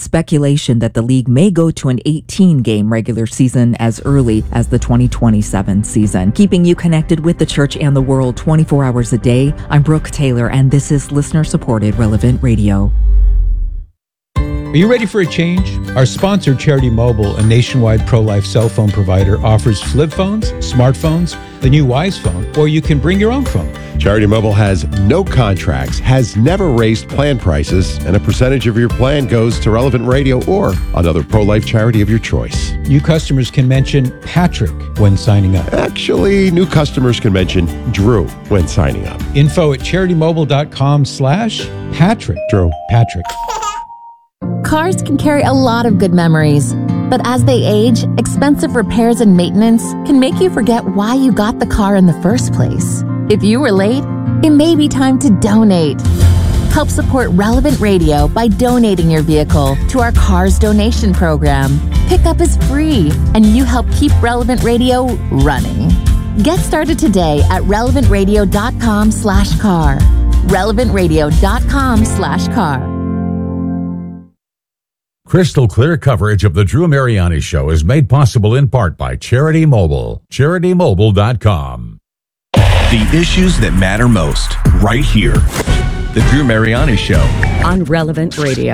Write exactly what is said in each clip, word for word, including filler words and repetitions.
speculation that the league may go to an eighteen-game regular season as early as the twenty twenty-seven season. Keeping you connected with the church and the world twenty-four hours a day, I'm Brooke Taylor, and this is listener-supported Relevant Radio. Are you ready for a change? Our sponsor, Charity Mobile, a nationwide pro-life cell phone provider, offers flip phones, smartphones, the new Wise phone, or you can bring your own phone. Charity Mobile has no contracts, has never raised plan prices, and a percentage of your plan goes to Relevant Radio or another pro-life charity of your choice. New customers can mention Patrick when signing up. Actually, new customers can mention Drew when signing up. Info at CharityMobile.com slash Patrick. Drew. Patrick. Cars can carry a lot of good memories, but as they age, expensive repairs and maintenance can make you forget why you got the car in the first place. If you were late, it may be time to donate. Help support Relevant Radio by donating your vehicle to our Cars Donation Program. Pickup is free, and you help keep Relevant Radio running. Get started today at relevantradio.com slash car. relevantradio.com slash car. Crystal clear coverage of the Drew Mariani Show is made possible in part by Charity Mobile. Charity Mobile dot com. The issues that matter most, right here. The Drew Mariani Show. On Relevant Radio.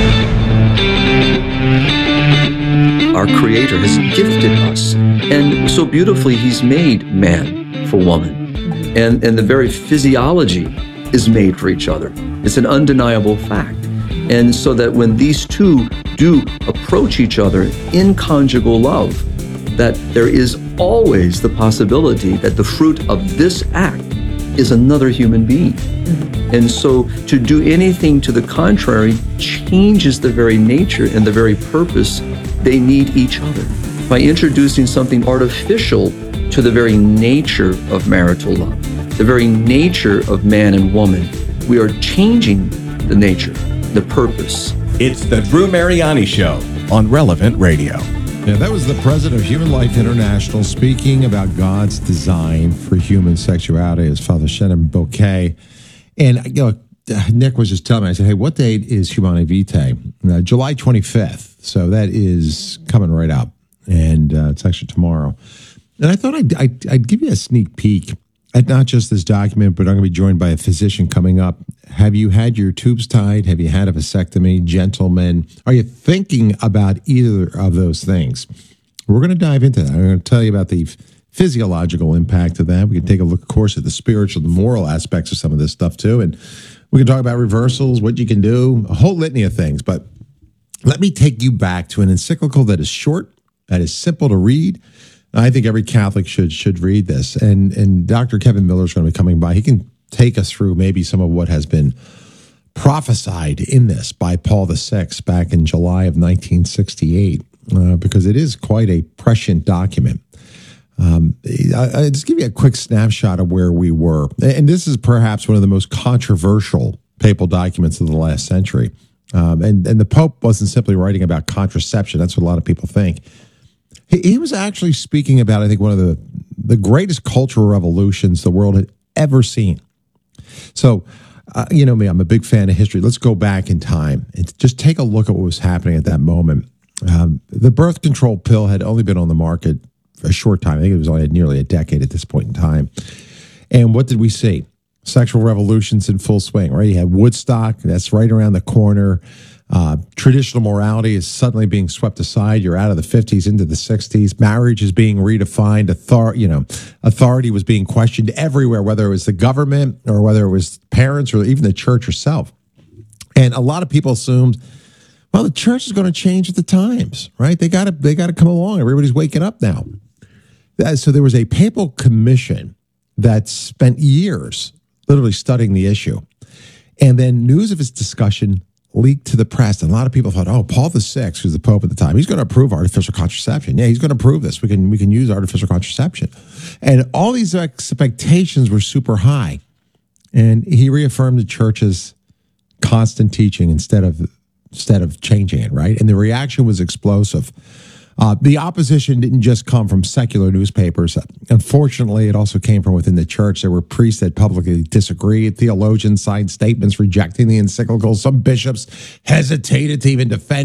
Our Creator has gifted us. And so beautifully, He's made man for woman. And, and the very physiology is made for each other. It's an undeniable fact. And so that when these two do approach each other in conjugal love, that there is always the possibility that the fruit of this act is another human being. Mm-hmm. And so to do anything to the contrary changes the very nature and the very purpose. They need each other. By introducing something artificial to the very nature of marital love, the very nature of man and woman, we are changing the nature, the purpose. It's the Drew Mariani Show on Relevant Radio. Yeah, that was the president of Human Life International speaking about God's design for human sexuality as Father Shannon Bouquet. And, you know, Nick was just telling me, I said, hey, what date is Humanae Vitae? Uh, July twenty-fifth. So that is coming right up. And uh, it's actually tomorrow. And I thought I'd, I'd, I'd give you a sneak peek at not just this document, but I'm going to be joined by a physician coming up. Have you had your tubes tied? Have you had a vasectomy? Gentlemen, are you thinking about either of those things? We're going to dive into that. I'm going to tell you about the physiological impact of that. We can take a look, of course, at the spiritual, the moral aspects of some of this stuff, too. And we can talk about reversals, what you can do, a whole litany of things. But let me take you back to an encyclical that is short, that is simple to read. I think every Catholic should should read this. And and Doctor Kevin Miller is going to be coming by. He can take us through maybe some of what has been prophesied in this by Paul the Sixth back in July of nineteen sixty-eight, uh, because it is quite a prescient document. Um, I, I'll just give you a quick snapshot of where we were. And this is perhaps one of the most controversial papal documents of the last century. Um, and, and the Pope wasn't simply writing about contraception. That's what a lot of people think. He, he was actually speaking about, I think, one of the, the greatest cultural revolutions the world had ever seen. So, uh, you know me, I'm a big fan of history. Let's go back in time and just take a look at what was happening at that moment. Um, the birth control pill had only been on the market for a short time. I think it was only nearly a decade at this point in time. And what did we see? Sexual revolutions in full swing, right? You had Woodstock, that's right around the corner. Uh, traditional morality is suddenly being swept aside. You're out of the fifties into the sixties. Marriage is being redefined. Author, you know, authority was being questioned everywhere, whether it was the government or whether it was parents or even the church herself. And a lot of people assumed, well, the church is going to change with the times, right? They got to they got to come along. Everybody's waking up now. So there was a papal commission that spent years literally studying the issue. And then news of its discussion leaked to the press. And a lot of people thought, oh, Paul the Sixth, who's the Pope at the time, he's going to approve artificial contraception. Yeah, he's going to approve this. We can we can use artificial contraception. And all these expectations were super high. And he reaffirmed the church's constant teaching instead of instead of changing it, right? And the reaction was explosive. Uh, the opposition didn't just come from secular newspapers. Unfortunately, it also came from within the church. There were priests that publicly disagreed. Theologians signed statements rejecting the encyclical. Some bishops hesitated to even defend